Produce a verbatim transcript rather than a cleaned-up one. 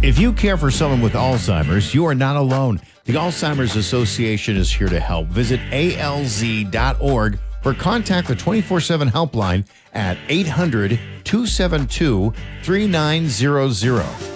If you care for someone with Alzheimer's, you are not alone. The Alzheimer's Association is here to help. Visit A L Z dot org or contact the twenty-four seven helpline at eight hundred, two seven two, three nine zero zero.